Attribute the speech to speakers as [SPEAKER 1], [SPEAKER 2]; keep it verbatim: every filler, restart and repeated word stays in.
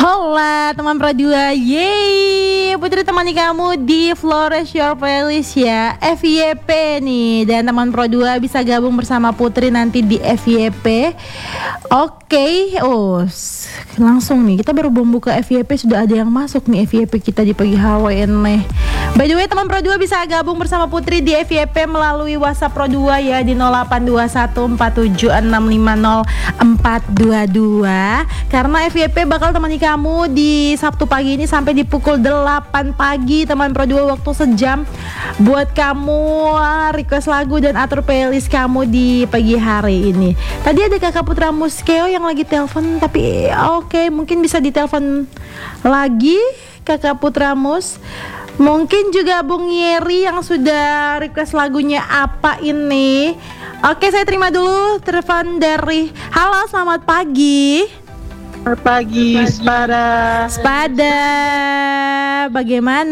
[SPEAKER 1] Hola teman Pro dua, yeay. Putri temani kamu di Flourish Your Playlist ya, F Y P nih. Dan teman Pro dua bisa gabung bersama Putri nanti di F Y P. Oke, oh langsung nih, kita baru buka F Y P, sudah ada yang masuk nih F Y P kita di pagi hari ini. By the way teman Pro dua bisa gabung bersama Putri di F Y P melalui WhatsApp Pro dua ya, di nol delapan dua satu empat tujuh enam lima nol empat dua dua. Karena F Y P bakal temani kamu di Sabtu pagi ini sampai di pukul delapan pagi teman Pro dua, waktu sejam buat kamu request lagu dan atur playlist kamu di pagi hari ini. Tadi ada Kakak Putra Muskeo yang lagi telepon, tapi oke okay, mungkin bisa ditelepon lagi Kakak Putra Mus. Mungkin juga Bung Yeri yang sudah request lagunya apa ini. Oke, saya terima dulu telepon dari. Halo, selamat pagi.
[SPEAKER 2] Selamat pagi, Spada.
[SPEAKER 1] Spada, bagaimana?